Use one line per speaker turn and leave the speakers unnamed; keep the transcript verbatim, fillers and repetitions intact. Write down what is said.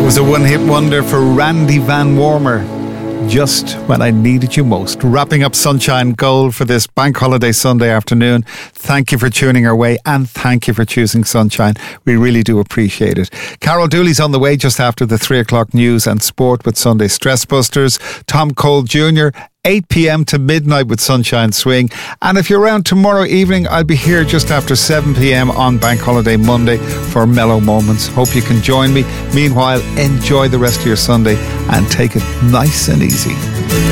was a one-hit wonder for Randy Van Warmer. Just when I needed you most. Wrapping up Sunshine Gold for this Bank Holiday Sunday afternoon. Thank you for tuning our way and thank you for choosing Sunshine. We really do appreciate it. Carol Dooley's on the way just after the three o'clock news and sport with Sunday Stress Busters. Tom Cole Junior eight p.m. to midnight with Sunshine Swing. And if you're around tomorrow evening, I'll be here just after seven p.m. on Bank Holiday Monday for Mellow Moments. Hope you can join me. Meanwhile, enjoy the rest of your Sunday and take it nice and easy.